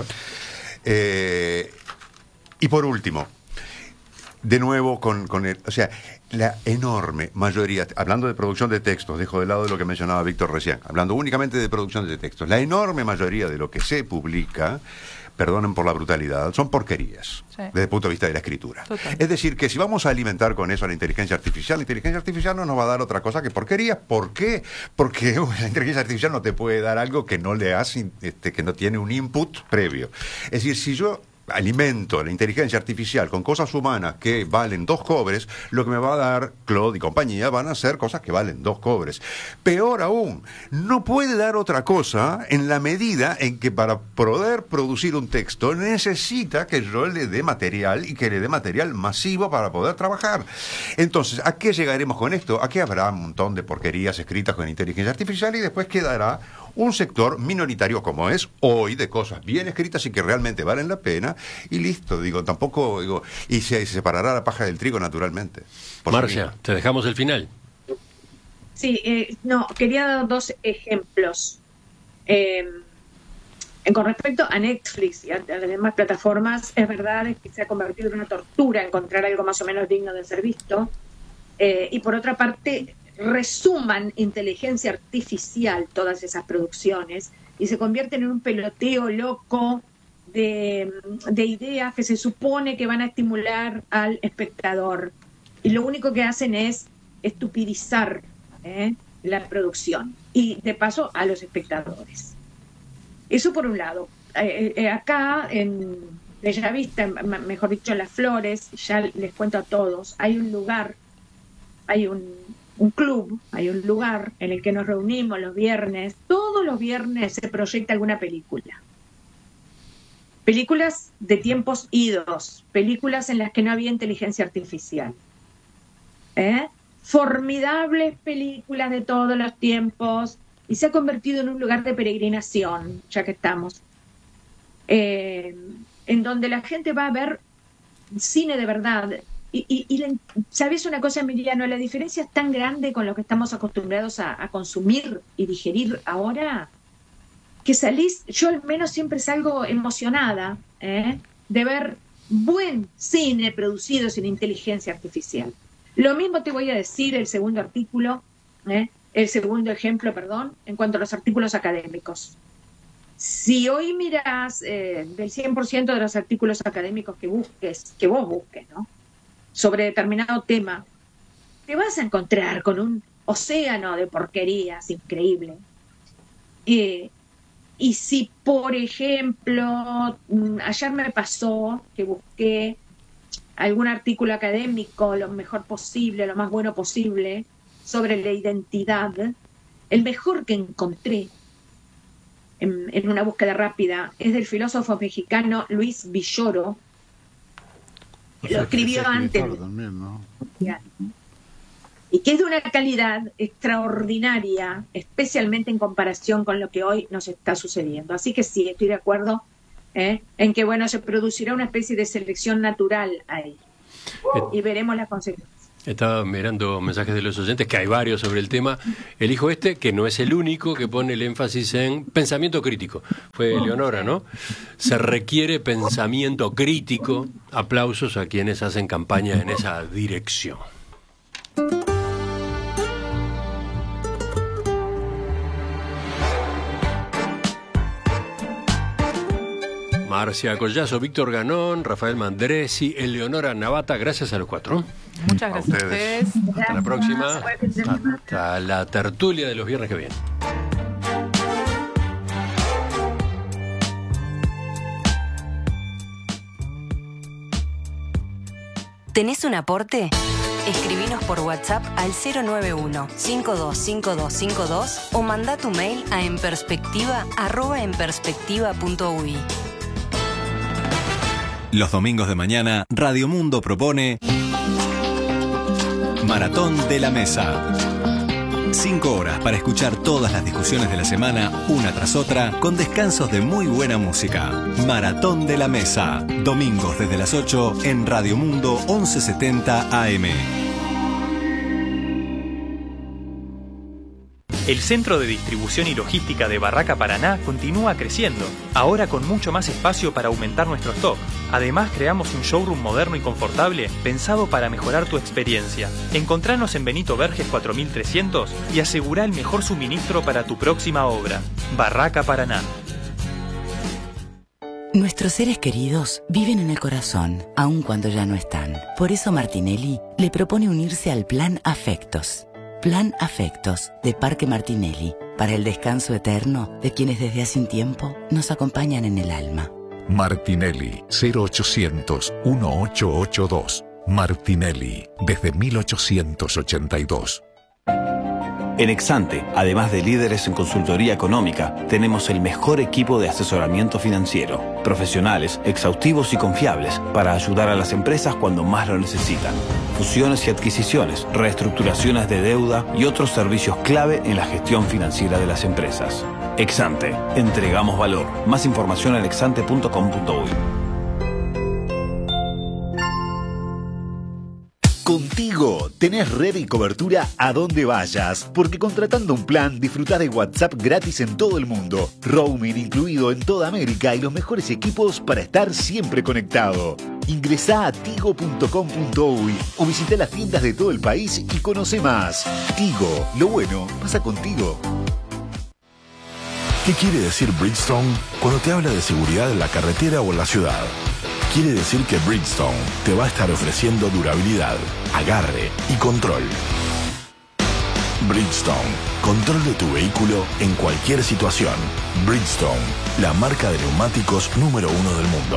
Y por último, de nuevo con o sea, la enorme mayoría, hablando de producción de textos, dejo de lado lo que mencionaba Víctor recién, hablando únicamente de producción de textos, la enorme mayoría de lo que se publica, perdonen por la brutalidad, son porquerías, desde el punto de vista de la escritura. Total. Es decir, que si vamos a alimentar con eso a la inteligencia artificial no nos va a dar otra cosa que porquerías. ¿Por qué? Porque la inteligencia artificial no te puede dar algo que no le has, que no tiene un input previo. Es decir, si yo alimento la inteligencia artificial con cosas humanas que valen 2 cobres, lo que me va a dar Claude y compañía van a ser cosas que valen 2 cobres. Peor aún, no puede dar otra cosa en la medida en que para poder producir un texto necesita que yo le dé material y que le dé material masivo para poder trabajar. Entonces, ¿a qué llegaremos con esto? A que habrá un montón de porquerías escritas con inteligencia artificial y después quedará un sector minoritario como es hoy de cosas bien escritas y que realmente valen la pena y listo, y se separará la paja del trigo naturalmente. Marcia, te dejamos el final. Sí, quería dar 2 ejemplos. Con respecto a Netflix y a las demás plataformas, es verdad que se ha convertido en una tortura encontrar algo más o menos digno de ser visto. Y por otra parte, resuman inteligencia artificial todas esas producciones y se convierten en un peloteo loco de ideas que se supone que van a estimular al espectador y lo único que hacen es estupidizar la producción y de paso a los espectadores. Eso por un lado. Acá en Bellavista, mejor dicho en Las Flores, ya les cuento a todos, hay un lugar, hay un club, hay un lugar en el que nos reunimos los viernes. Todos los viernes se proyecta alguna película. Películas de tiempos idos, películas en las que no había inteligencia artificial. Formidables películas de todos los tiempos y se ha convertido en un lugar de peregrinación, ya que estamos, en donde la gente va a ver cine de verdad. Y ¿sabes una cosa, Emiliano? La diferencia es tan grande con lo que estamos acostumbrados a consumir y digerir ahora, que salís, yo al menos siempre salgo emocionada de ver buen cine producido sin inteligencia artificial. Lo mismo te voy a decir el segundo ejemplo, en cuanto a los artículos académicos. Si hoy mirás del 100% de los artículos académicos que vos busques, ¿no?, sobre determinado tema, te vas a encontrar con un océano de porquerías increíble. Y si, por ejemplo, ayer me pasó que busqué algún artículo académico lo mejor posible, lo más bueno posible, sobre la identidad, el mejor que encontré en una búsqueda rápida, es del filósofo mexicano Luis Villoro. Lo escribió antes. También, ¿no? Y que es de una calidad extraordinaria, especialmente en comparación con lo que hoy nos está sucediendo. Así que sí, estoy de acuerdo en que, bueno, se producirá una especie de selección natural ahí. Y veremos las consecuencias. Estaba mirando mensajes de los oyentes, que hay varios sobre el tema. Elijo este, que no es el único, que pone el énfasis en pensamiento crítico. Fue Leonora, ¿no? Se requiere pensamiento crítico. Aplausos a quienes hacen campaña en esa dirección. Marcia Collazo, Víctor Ganón, Rafael Mandresi, Eleonora Navata, gracias a los cuatro. Muchas gracias a ustedes. Hasta la próxima. Hasta la tertulia de los viernes que vienen. ¿Tenés un aporte? Escribinos por WhatsApp al 091-525252 o mandá tu mail a enperspectiva@enperspectiva.uy. Los domingos de mañana, Radio Mundo propone Maratón de la Mesa. 5 horas para escuchar todas las discusiones de la semana, una tras otra, con descansos de muy buena música. Maratón de la Mesa. Domingos desde las 8 en Radio Mundo 1170 AM. El centro de distribución y logística de Barraca Paraná continúa creciendo, ahora con mucho más espacio para aumentar nuestro stock. Además, creamos un showroom moderno y confortable pensado para mejorar tu experiencia. Encontranos en Benito Verges 4300 y asegura el mejor suministro para tu próxima obra. Barraca Paraná. Nuestros seres queridos viven en el corazón, aun cuando ya no están. Por eso Martinelli le propone unirse al Plan Afectos. Plan Afectos de Parque Martinelli, para el descanso eterno de quienes desde hace un tiempo nos acompañan en el alma. Martinelli, 0800-1882. Martinelli, desde 1882. En Exante, además de líderes en consultoría económica, tenemos el mejor equipo de asesoramiento financiero. Profesionales, exhaustivos y confiables para ayudar a las empresas cuando más lo necesitan. Fusiones y adquisiciones, reestructuraciones de deuda y otros servicios clave en la gestión financiera de las empresas. Exante, entregamos valor. Más información en exante.com.uy. Contigo tenés red y cobertura a donde vayas, porque contratando un plan disfrutás de WhatsApp gratis en todo el mundo, roaming incluido en toda América y los mejores equipos para estar siempre conectado. Ingresá a tigo.com.uy o visita las tiendas de todo el país y conoce más. Tigo, lo bueno pasa contigo. ¿Qué quiere decir Bridgestone cuando te habla de seguridad en la carretera o en la ciudad? Quiere decir que Bridgestone te va a estar ofreciendo durabilidad, agarre y control. Bridgestone, control de tu vehículo en cualquier situación. Bridgestone, la marca de neumáticos número 1 del mundo.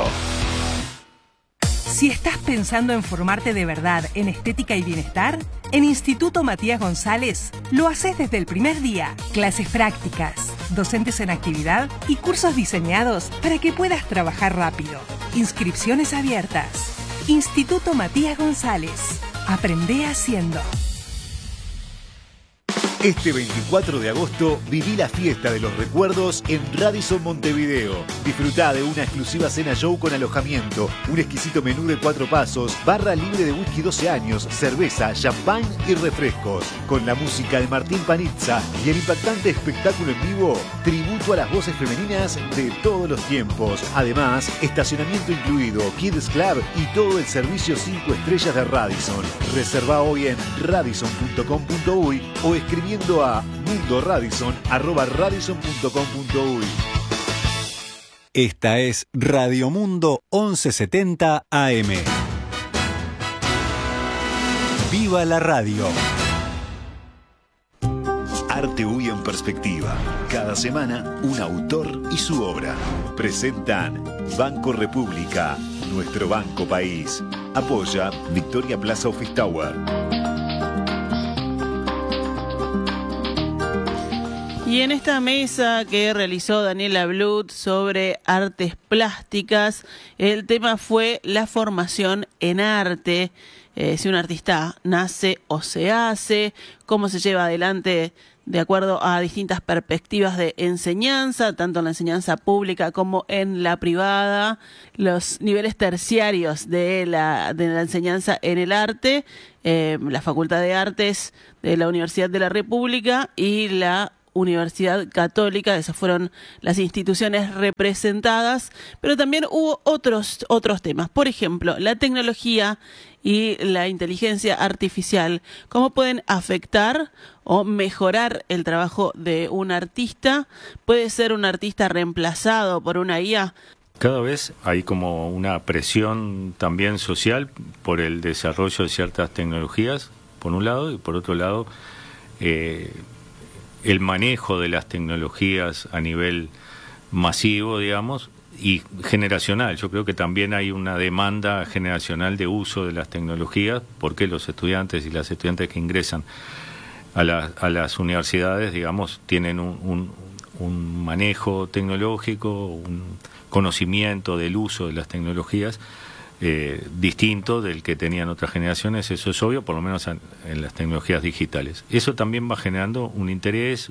Si estás pensando en formarte de verdad en estética y bienestar, en Instituto Matías González lo haces desde el primer día. Clases prácticas, docentes en actividad y cursos diseñados para que puedas trabajar rápido. Inscripciones abiertas. Instituto Matías González. Aprende haciendo. Este 24 de agosto viví la fiesta de los recuerdos en Radisson Montevideo. Disfrutá de una exclusiva cena show con alojamiento, un exquisito menú de 4 pasos, barra libre de whisky 12 años, cerveza, champán y refrescos. Con la música de Martín Panizza y el impactante espectáculo en vivo, tributo a las voces femeninas de todos los tiempos. Además, estacionamiento incluido, Kids Club y todo el servicio 5 estrellas de Radisson. Reserva hoy en radisson.com.uy o escribiendo a mundoradisson@radisson.com.uy. Esta es Radio Mundo 1170 AM. ¡Viva la radio! Arte UI en perspectiva. Cada semana, un autor y su obra. Presentan Banco República, nuestro banco país. Apoya Victoria Plaza Office Tower. Y en esta mesa que realizó Daniela Blut sobre artes plásticas, el tema fue la formación en arte, si un artista nace o se hace, cómo se lleva adelante de acuerdo a distintas perspectivas de enseñanza, tanto en la enseñanza pública como en la privada, los niveles terciarios de la enseñanza en el arte, la Facultad de Artes de la Universidad de la República y la Universidad Católica. Esas fueron las instituciones representadas, pero también hubo otros temas. Por ejemplo, la tecnología y la inteligencia artificial, cómo pueden afectar o mejorar el trabajo de un artista. ¿Puede ser un artista reemplazado por una IA? Cada vez hay como una presión también social por el desarrollo de ciertas tecnologías, por un lado, y por otro lado, el manejo de las tecnologías a nivel masivo, digamos, y generacional. Yo creo que también hay una demanda generacional de uso de las tecnologías, porque los estudiantes y las estudiantes que ingresan a las universidades, digamos, tienen un manejo tecnológico, un conocimiento del uso de las tecnologías distinto del que tenían otras generaciones. Eso es obvio, por lo menos en las tecnologías digitales. Eso también va generando un interés,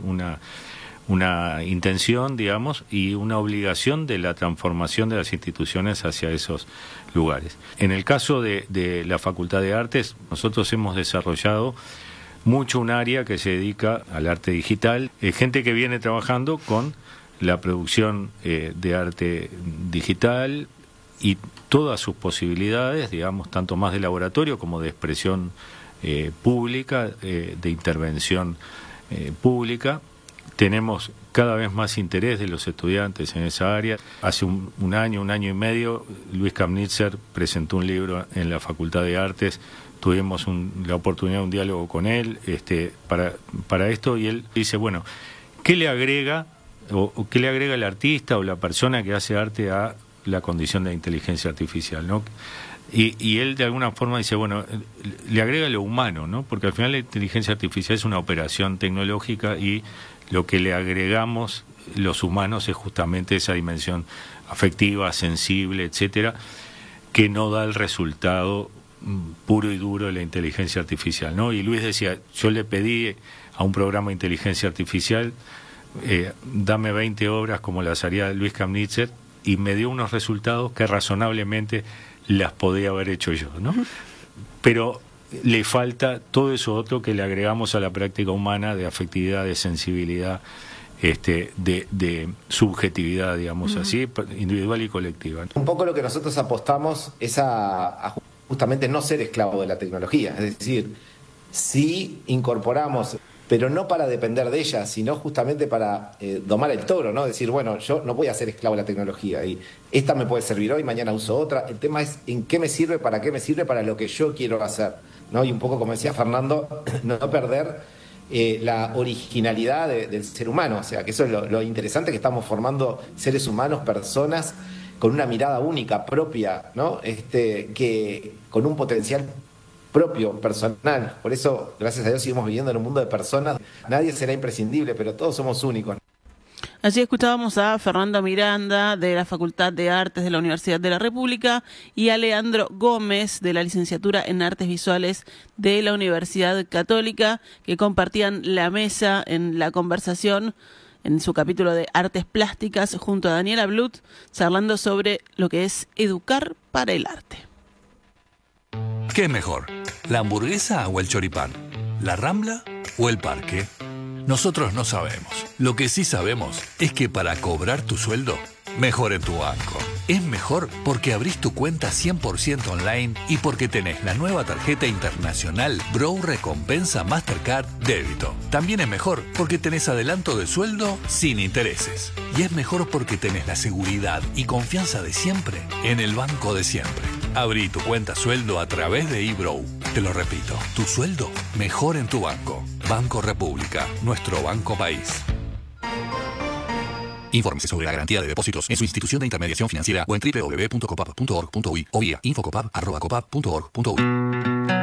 una intención, digamos, y una obligación de la transformación de las instituciones hacia esos lugares. En el caso de la Facultad de Artes, nosotros hemos desarrollado mucho un área que se dedica al arte digital, gente que viene trabajando con la producción de arte digital y todas sus posibilidades, digamos, tanto más de laboratorio como de expresión pública, de intervención pública. Tenemos cada vez más interés de los estudiantes en esa área. Hace un año y medio, Luis Kamnitzer presentó un libro en la Facultad de Artes. Tuvimos la oportunidad de un diálogo con él para esto, y él dice, bueno, ¿qué le agrega o qué le agrega el artista o la persona que hace arte a la condición de inteligencia artificial, ¿no? Y él de alguna forma dice, bueno, le agrega lo humano, ¿no? Porque al final la inteligencia artificial es una operación tecnológica y lo que le agregamos los humanos es justamente esa dimensión afectiva, sensible, etcétera, que no da el resultado puro y duro de la inteligencia artificial, ¿no? Y Luis decía, yo le pedí a un programa de inteligencia artificial, dame 20 obras como las haría Luis Kamnitzer, y me dio unos resultados que razonablemente las podía haber hecho yo, ¿no? Pero le falta todo eso otro que le agregamos a la práctica humana, de afectividad, de sensibilidad, de subjetividad, digamos así, individual y colectiva. Un poco lo que nosotros apostamos es a justamente no ser esclavo de la tecnología, es decir, si incorporamos, pero no para depender de ella, sino justamente para domar el toro, ¿no? Decir, bueno, yo no voy a ser esclavo de la tecnología y esta me puede servir hoy, mañana uso otra. El tema es en qué me sirve para lo que yo quiero hacer, ¿no? Y un poco, como decía Fernando, no perder la originalidad del ser humano. O sea, que eso es lo interesante, que estamos formando seres humanos, personas con una mirada única, propia, ¿no? Que con un potencial propio, personal. Por eso, gracias a Dios, seguimos viviendo en un mundo de personas. Nadie será imprescindible, pero todos somos únicos. Allí escuchábamos a Fernando Miranda, de la Facultad de Artes de la Universidad de la República, y a Leandro Gómez, de la Licenciatura en Artes Visuales de la Universidad Católica, que compartían la mesa en la conversación en su capítulo de Artes Plásticas junto a Daniela Blut, charlando sobre lo que es educar para el arte. ¿Qué es mejor? ¿La hamburguesa o el choripán? ¿La Rambla o el parque? Nosotros no sabemos. Lo que sí sabemos es que para cobrar tu sueldo, mejor en tu banco. Es mejor porque abrís tu cuenta 100% online y porque tenés la nueva tarjeta internacional Bro Recompensa Mastercard Débito. También es mejor porque tenés adelanto de sueldo sin intereses. Y es mejor porque tenés la seguridad y confianza de siempre en el banco de siempre. Abrí tu cuenta sueldo a través de eBrow. Te lo repito, tu sueldo mejor en tu banco. Banco República, nuestro banco país. Infórmese sobre la garantía de depósitos en su institución de intermediación financiera o en www.copap.org.uy o vía infocopap@copap.org.uy.